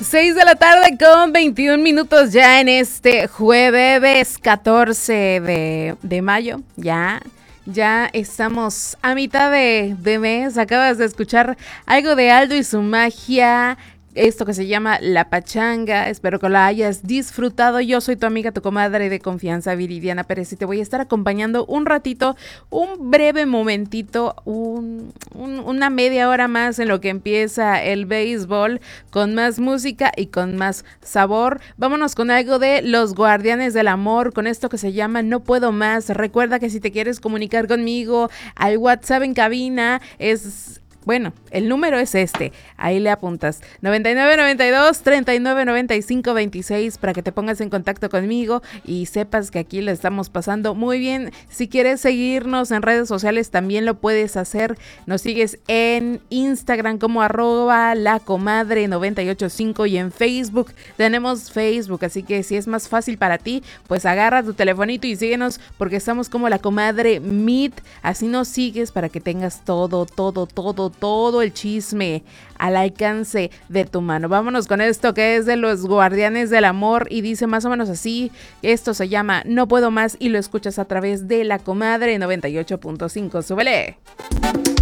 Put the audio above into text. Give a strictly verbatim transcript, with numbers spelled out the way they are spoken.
seis de la tarde con veintiún minutos ya en este jueves catorce de, de mayo. Ya, ya estamos a mitad de, de mes. Acabas de escuchar algo de Aldo y su magia. Esto que se llama La Pachanga, espero que la hayas disfrutado. Yo soy tu amiga, tu comadre de confianza, Viridiana Pérez, y te voy a estar acompañando un ratito, un breve momentito, un, un, una media hora más en lo que empieza el béisbol, con más música y con más sabor. Vámonos con algo de Los Guardianes del Amor, con esto que se llama No Puedo Más. Recuerda que si te quieres comunicar conmigo, al WhatsApp en cabina es... Bueno, el número es este, ahí le apuntas, noventa y nueve noventa y dos treinta y nueve noventa y cinco veintiséis, para que te pongas en contacto conmigo y sepas que aquí le estamos pasando muy bien. Si quieres seguirnos en redes sociales también lo puedes hacer, nos sigues en Instagram como arroba la comadre noventa y ocho cinco y en Facebook, tenemos Facebook, así que si es más fácil para ti, pues agarra tu telefonito y síguenos porque estamos como la comadre Meet, así nos sigues para que tengas todo, todo, todo, todo el chisme al alcance de tu mano. Vámonos con esto que es de Los Guardianes del Amor y dice más o menos así. Esto se llama No Puedo Más y lo escuchas a través de la comadre noventa y ocho punto cinco. ¡Súbele!